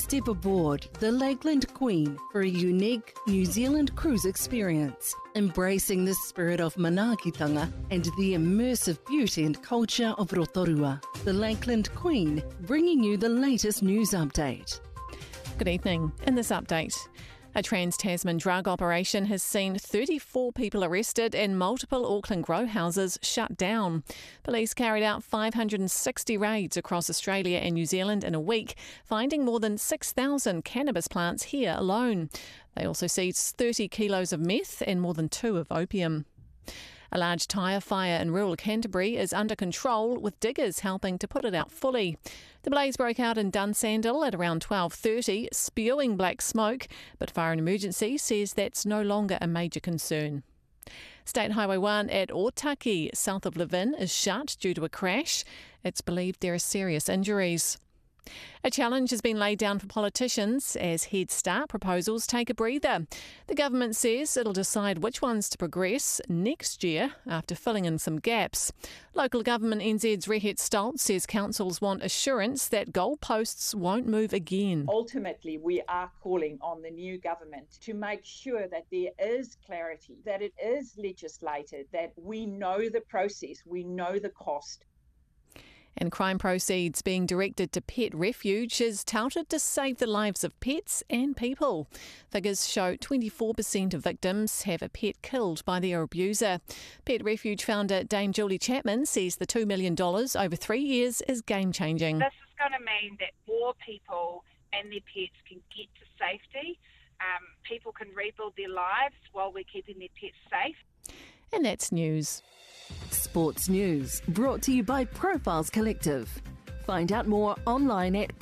step aboard the Lakeland Queen for a unique New Zealand cruise experience, embracing the spirit of manaakitanga and the immersive beauty and culture of Rotorua. The Lakeland Queen, bringing you the latest news update. Good evening. In this update, a Trans-Tasman drug operation has seen 34 people arrested and multiple Auckland grow houses shut down. Police carried out 560 raids across Australia and New Zealand in a week, finding more than 6,000 cannabis plants here alone. They also seized 30 kilos of meth and more than 2 of opium. A large tyre fire in rural Canterbury is under control, with diggers helping to put it out fully. The blaze broke out in Dunsandel at around 12:30, spewing black smoke, but Fire and Emergency says that's no longer a major concern. State Highway 1 at Otaki, south of Levin, is shut due to a crash. It's believed there are serious injuries. A challenge has been laid down for politicians as Head Start proposals take a breather. The government says it'll decide which ones to progress next year after filling in some gaps. Local government NZ's Rehet Stoltz says councils want assurance that goalposts won't move again. Ultimately, we are calling on the new government to make sure that there is clarity, that it is legislated, that we know the process, we know the cost. And crime proceeds being directed to Pet Refuge is touted to save the lives of pets and people. Figures show 24% of victims have a pet killed by their abuser. Pet Refuge founder Dame Julie Chapman says the $2 million over 3 years is game-changing. This is going to mean that more people and their pets can get to safety. People can rebuild their lives while we're keeping their pets safe. And that's news. Sports news brought to you by Profiles Collective. Find out more online at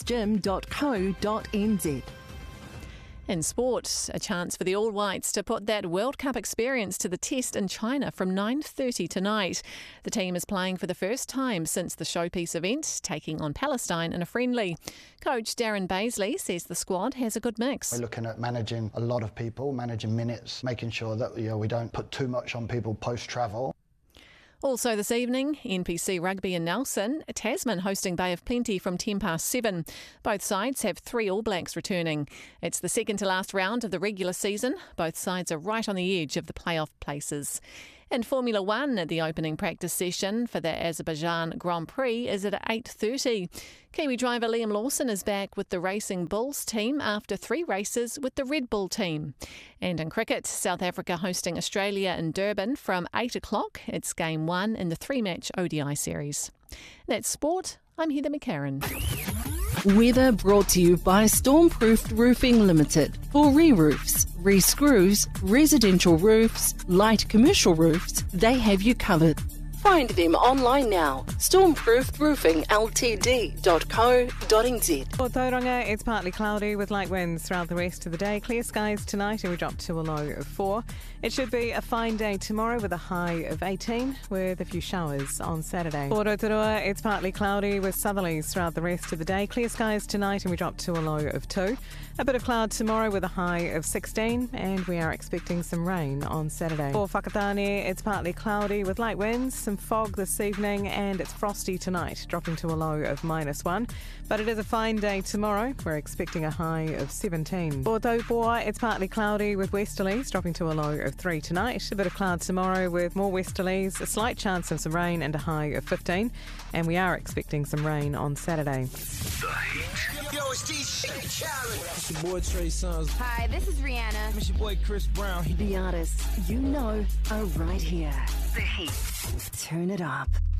profilesgym.co.nz. In sport, a chance for the All Whites to put that World Cup experience to the test in China from 9:30 tonight. The team is playing for the first time since the showpiece event, taking on Palestine in a friendly. Coach Darren Baisley says the squad has a good mix. We're looking at managing a lot of people, managing minutes, making sure that we don't put too much on people post-travel. Also this evening, NPC Rugby in Nelson, Tasman hosting Bay of Plenty from 7:10. Both sides have 3 All Blacks returning. It's the second to last round of the regular season. Both sides are right on the edge of the playoff places. In Formula 1, the opening practice session for the Azerbaijan Grand Prix is at 8:30. Kiwi driver Liam Lawson is back with the Racing Bulls team after 3 races with the Red Bull team. And in cricket, South Africa hosting Australia in Durban from 8 o'clock. It's Game 1 in the 3-match ODI series. That's sport. I'm Heather McCarran. Weather brought to you by Stormproofed Roofing Limited. For re-roofs, re-screws, residential roofs, light commercial roofs, they have you covered. Find them online now. Stormproofedroofingltd.co.nz. For Tauranga, it's partly cloudy with light winds throughout the rest of the day. Clear skies tonight and we drop to a low of 4. It should be a fine day tomorrow with a high of 18 with a few showers on Saturday. For Rotorua, it's partly cloudy with southerlies throughout the rest of the day. Clear skies tonight and we drop to a low of 2. A bit of cloud tomorrow with a high of 16 and we are expecting some rain on Saturday. For Whakatane, it's partly cloudy with light winds, some fog this evening and it's frosty tonight, dropping to a low of -1. But it is a fine day tomorrow. We're expecting a high of 17. For Taupoa, it's partly cloudy with westerlies, dropping to a low of 3 tonight. A bit of cloud tomorrow with more westerlies, a slight chance of some rain and a high of 15. And we are expecting some rain on Saturday. The Heat. Yo, it's DJ Khaled. It's your boy Trey Songz. Hi, this is Rihanna. It's your boy Chris Brown. The artists you know are right here. The Heat. Turn it up.